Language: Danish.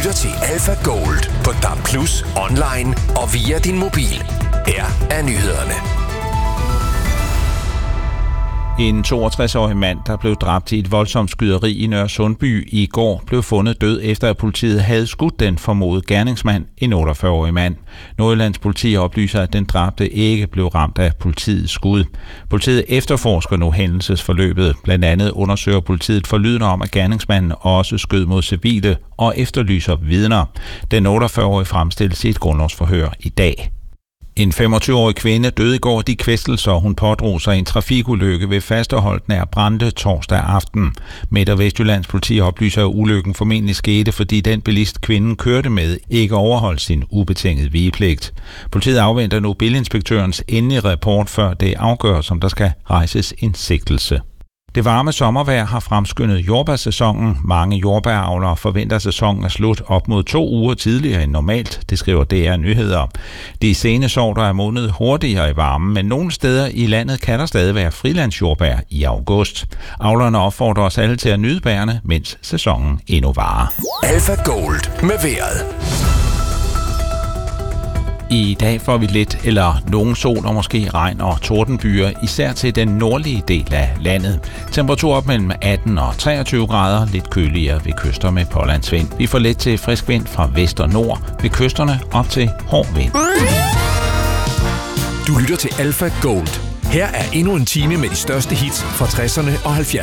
lytter til Alpha Gold på DAB+, online og via din mobil. Her er nyhederne. En 62-årig mand, der blev dræbt i et voldsomt skyderi i Nørresundby i går, blev fundet død efter at politiet havde skudt den formodede gerningsmand, en 48-årig mand. Nordjyllands politi oplyser, at den dræbte ikke blev ramt af politiets skud. Politiet efterforsker nu hændelsesforløbet. Blandt andet undersøger politiet forlydende om, at gerningsmanden også skød mod civile og efterlyser vidner. Den 48-årige fremstilles i et grundlovsforhør i dag. En 25-årig kvinde døde i går de kvæstelser, hun pådrog sig i en trafikulykke ved Fasterholt nær Brande torsdag aften. Midt- og Vestjyllands politi oplyser, at ulykken formentlig skete, fordi den bilist kvinden kørte med ikke overholdt sin ubetingede vigepligt. Politiet afventer nu bilinspektørens endelige rapport, før det afgøres, om der skal rejses en sigtelse. Det varme sommervejr har fremskyndet jordbærsæsonen. Mange jordbæravlere forventer, at sæsonen er slut op mod 2 uger tidligere end normalt, det skriver DR Nyheder. De sene sorter er modnet hurtigere i varmen, men nogle steder i landet kan der stadig være frilandsjordbær i august. Avlerne opfordrer os alle til at nyde bærene, mens sæsonen endnu varer. Alpha Gold med vejret. I dag får vi lidt eller nogen sol og måske regn og tordenbyer, især til den nordlige del af landet. Temperatur op mellem 18 og 23 grader, lidt køligere ved kyster med pålandsvind. Vi får let til frisk vind fra vest og nord, ved kysterne op til hård vind. Du lytter til Alpha Gold. Her er endnu en time med de største hits fra 60'erne og 70'erne.